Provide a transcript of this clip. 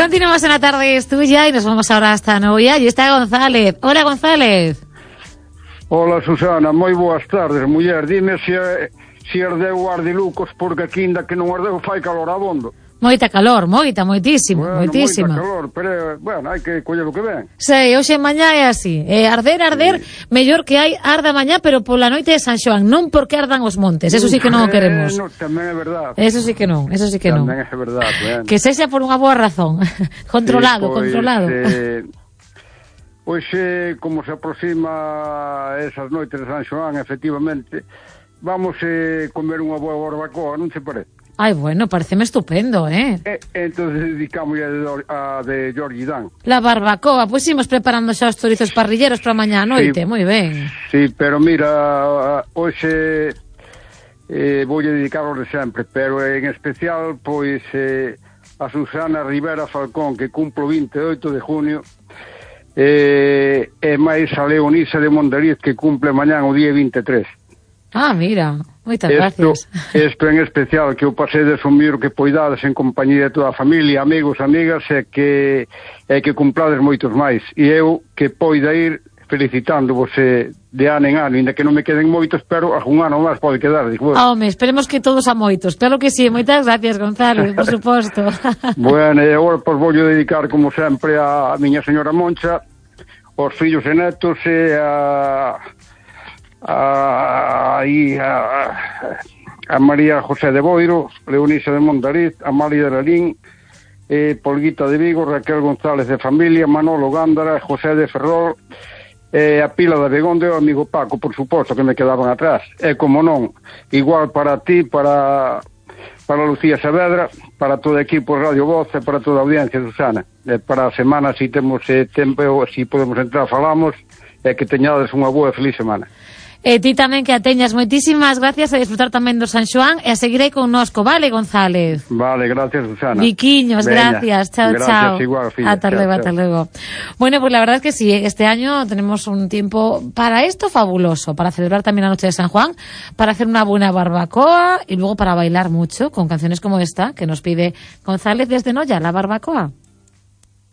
Continuamos en La Tarde es Tuya y nos vamos ahora hasta Noia y está González. Hola, González. Hola, Susana, moi boas tardes, muller. Dime se ardeu o Ardilucos, porque aquí ainda que non ardeu fai calor abondo. Moita calor, moitísimo, bueno, moitísima. Moita calor, pero, bueno, hai que coller o que ven. Sei, hoxe en mañá é así. Arder, sí. Mellor que hai arda mañá, pero pola noite de San Xoán, non porque ardan os montes, eso sí que non o queremos. No, tamén é verdade. Eso sí que non, eso sí que non. Tamén é verdade, bueno. Que sexa por unha boa razón. Controlado, sí, pois, controlado. Hoxe, como se aproxima esas noites de San Xoán, efectivamente, vamos comer unha boa barbacoa, non se parece? Ai, bueno, pareceme estupendo, Entonces dedicamos a de Jorge Dan. La barbacoa, pois imos preparando xa os chorizos parrilleros para mañá a noite, moi ben. Sí, pero mira, hoxe voulle dedicar os de sempre, pero en especial, pois, a Susana Rivera Falcón, que cumplo 28 de junio, e máis a Leonisa de Mondariz, que cumple mañán o día 23. Ah, mira, moitas gracias. Isto en especial, que o pasedes o miro que poidades en compañía de toda a familia, amigos, amigas, e que cumplades moitos máis. E eu que poida ir felicitándovos de ano en ano, ainda que non me queden moitos, pero algún ano máis pode quedar. Home, esperemos que todos a moitos, claro que sí, moitas gracias, Gonzalo, por suposto. Bueno, e agora pois voulle dedicar, como sempre, a miña señora Moncha, aos fillos e netos, e a María José de Boiro, Leonisa de Mondariz, Amalia de Lalín, Polguita de Vigo, Raquel González de Familia, Manolo Gándara, José de Ferrol, a Pila de Begonde e o amigo Paco, por suposto, que me quedaban atrás. E como non, igual para ti, para Lucía Saavedra, para todo o equipo Radio Voz e para toda a audiencia, Susana. Para a semana, se temos tempo, se podemos entrar, falamos, e que teñades unha boa e feliz semana. E ti tamén que a teñas, moitísimas gracias, a disfrutar tamén do San Xoán e a seguirei connosco, vale, González? Vale, gracias, Susana. Viquiños, gracias, chao, chao. Gracias, igual, filla. Hasta luego. Bueno, pues la verdad es que sí, este año tenemos un tiempo para esto fabuloso, para celebrar también la noche de San Juan, para hacer una buena barbacoa y luego para bailar mucho con canciones como esta que nos pide González desde Noia, la barbacoa.